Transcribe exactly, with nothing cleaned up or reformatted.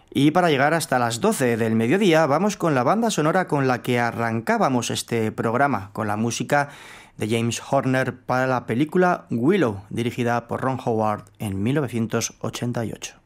Y para llegar hasta las doce del mediodía vamos con la banda sonora con la que arrancábamos este programa, con la música de James Horner para la película Willow, dirigida por Ron Howard en mil novecientos ochenta y ocho.